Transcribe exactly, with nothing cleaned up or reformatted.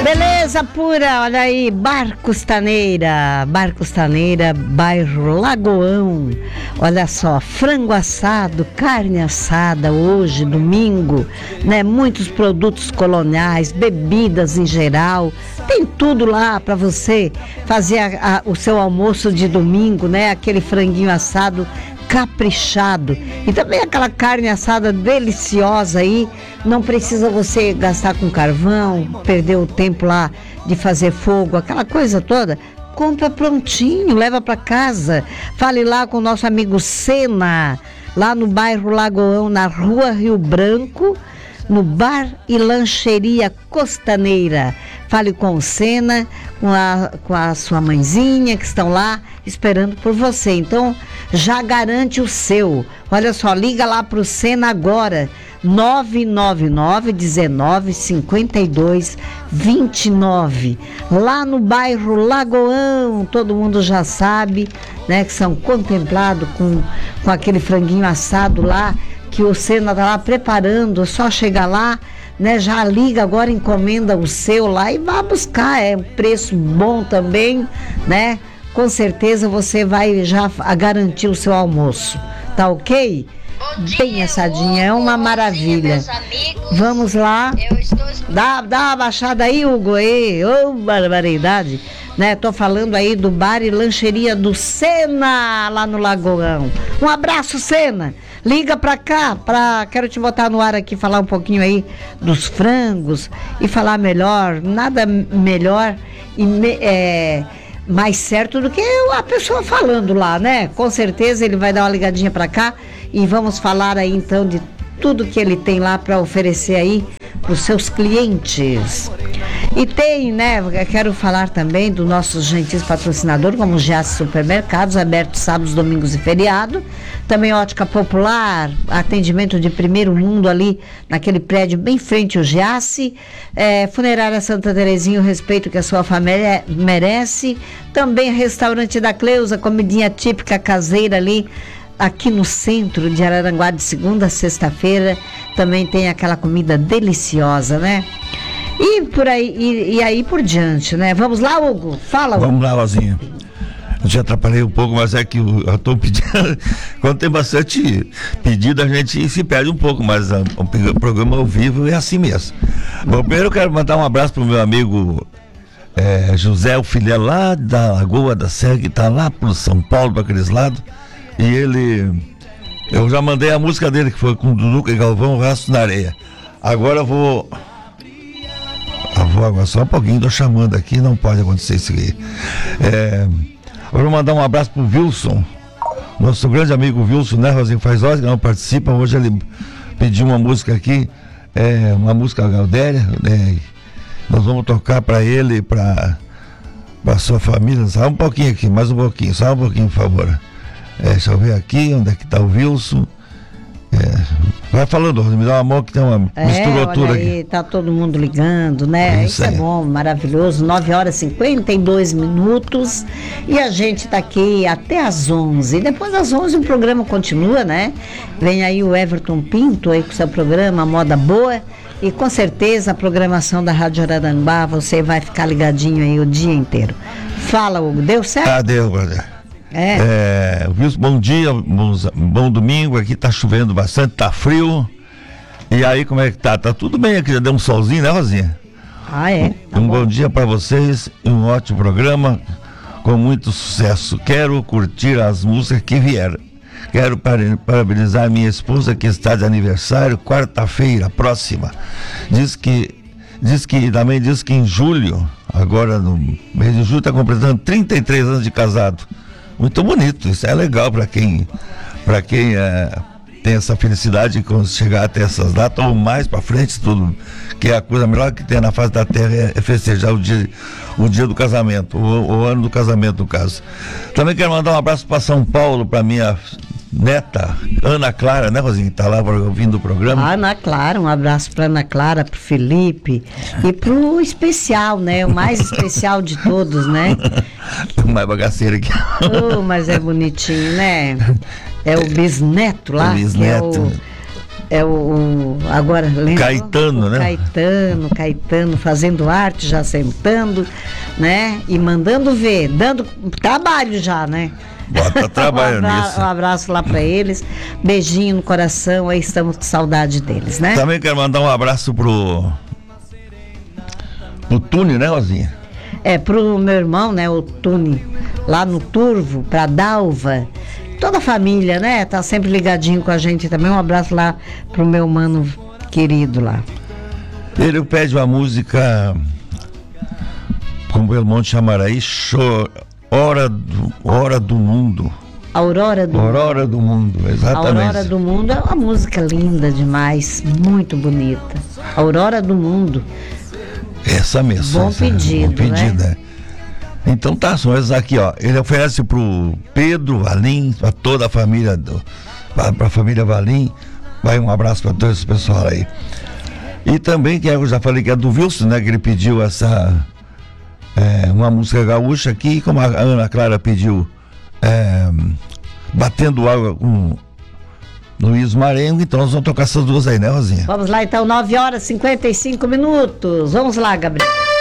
Beleza pura, olha aí, Bar Costaneira, Bar Costaneira, bairro Lagoão. Olha só, frango assado, carne assada hoje, domingo, né? Muitos produtos coloniais, bebidas em geral, tem tudo lá para você fazer a, a, o seu almoço de domingo, né? Aquele franguinho assado caprichado e também aquela carne assada deliciosa aí. Não precisa você gastar com carvão, perder o tempo lá de fazer fogo, aquela coisa toda. Compra prontinho, leva para casa. Fale lá com o nosso amigo Sena, lá no bairro Lagoão, na rua Rio Branco, no Bar e Lancheria Costaneira. Fale com o Sena, com a, com a sua mãezinha, que estão lá esperando por você. Então, já garante o seu. Olha só, liga lá para o Sena agora, nove nove nove, dezenove, cinquenta e dois, vinte e nove. Lá no bairro Lagoão, todo mundo já sabe, né, que são contemplados com, com aquele franguinho assado lá, que o Sena está lá preparando. É só chegar lá, né, já liga agora, encomenda o seu lá e vá buscar. É um preço bom também, né? Com certeza você vai já garantir o seu almoço, tá ok? Dia, bem assadinha, é uma maravilha. Dia, vamos lá. Dá, dá uma baixada aí, Hugo. Ei, ô, barbaridade. Né? Tô falando aí do Bar e Lancheria do Sena, lá no Lagoão. Um abraço, Sena. Liga pra cá, pra... quero te botar no ar aqui, falar um pouquinho aí dos frangos e falar melhor. Nada melhor e me, é, mais certo do que a pessoa falando lá, né? Com certeza ele vai dar uma ligadinha pra cá e vamos falar aí então de tudo que ele tem lá para oferecer aí para os seus clientes. E tem, né, quero falar também do nosso gentil patrocinador, como o Giasse Supermercados, aberto sábados, domingos e feriado. Também Ótica Popular, atendimento de primeiro mundo ali, naquele prédio bem frente ao Giasse. É, Funerária Santa Terezinha, o respeito que a sua família merece. Também Restaurante da Cleusa, comidinha típica caseira ali, aqui no centro de Araranguá, de segunda a sexta-feira. Também tem aquela comida deliciosa, né? E por aí, e, e aí por diante, né? Vamos lá, Hugo? Fala, Hugo. Vamos lá, Rosinha. Eu já atrapalhei um pouco, mas é que eu estou pedindo. Quando tem bastante pedido, a gente se perde um pouco, mas a, o programa ao vivo é assim mesmo. Bom, primeiro eu quero mandar um abraço para o meu amigo é, José, o filé lá da Lagoa da Serra, que está lá para São Paulo, para aqueles lados. E ele. Eu já mandei a música dele, que foi com o Dudu e Galvão, o Rastro na Areia. Agora eu vou. Eu vou agora só um pouquinho, tô chamando aqui, não pode acontecer isso aqui. É, eu vou mandar um abraço pro Wilson, nosso grande amigo Wilson, né, Rosinho? Faz horas que não participa. Hoje ele pediu uma música aqui, é, uma música Galdéria, né? Nós vamos tocar para ele, para a sua família. Só um pouquinho aqui, mais um pouquinho, só um pouquinho, por favor. É, deixa eu ver aqui onde é que tá o Wilson. É, vai falando, me dá uma mão que tem uma é, misturou tudo aí, aqui. Tá todo mundo ligando, né? Isso, Isso é. é bom, maravilhoso. nove horas e cinquenta e dois minutos e a gente tá aqui até às onze. Depois das onze o programa continua, né? Vem aí o Everton Pinto aí com seu programa Moda Boa e com certeza a programação da Rádio Araranguá você vai ficar ligadinho aí o dia inteiro. Fala, Hugo, deu certo? Ah, deu, galera. É. É, bom dia, bom, bom domingo. Aqui tá chovendo bastante, tá frio. E aí, como é que tá? Tá tudo bem aqui, já deu um solzinho, né, Rosinha? Ah, é? Tá um bom. bom dia para vocês e um ótimo programa com muito sucesso. Quero curtir as músicas que vieram. Quero parabenizar minha esposa que está de aniversário quarta-feira próxima. Diz que Diz que também diz que em julho, agora no mês de julho, está completando trinta e três anos de casado. Muito bonito, isso é legal para quem, para quem é, tem essa felicidade de chegar até essas datas, ou mais para frente, tudo, que é a coisa melhor que tem na face da terra é, é festejar o dia, o dia do casamento, o, o ano do casamento, no caso. Também quero mandar um abraço para São Paulo, para minha neta, Ana Clara, né, Rosinha, que tá lá ouvindo o programa. Ana Clara, um abraço para Ana Clara, pro Felipe e pro especial, né, o mais especial de todos, né? O mais bagaceiro aqui. Oh, mas é bonitinho, né? É o bisneto lá, o bisneto. que é o É o, o agora lembra? Caetano, o né? Caetano, Caetano fazendo arte, já sentando, né? E mandando ver, dando trabalho já, né? Bota trabalho um, abra- nisso. um abraço lá pra eles, beijinho no coração, aí estamos com saudade deles, né? Também quero mandar um abraço pro pro Tune, né, Rosinha? É, pro meu irmão, né, o Tune, lá no Turvo, pra Dalva, toda a família, né, tá sempre ligadinho com a gente também. Um abraço lá pro meu mano querido lá. Ele pede uma música, como o Belmonte Chamaraí, cho- Hora do, Hora do Mundo. Aurora do Aurora do Mundo, exatamente. Aurora do Mundo é uma música linda demais, muito bonita. Aurora do Mundo. Essa mesmo. Bom essa, pedido, bom pedido, né? né? Então tá, são esses aqui, ó. Ele oferece pro Pedro Valim, pra toda a família, do, pra, pra família Valim. Vai um abraço pra todo esse pessoal aí. E também, que eu já falei que é do Wilson, né? Que ele pediu essa. É, uma música gaúcha aqui, como a Ana Clara pediu. É, Batendo Água com Luiz Marengo, então nós vamos tocar essas duas aí, né, Rosinha? Vamos lá então, nove horas e cinquenta e cinco minutos. Vamos lá, Gabriel.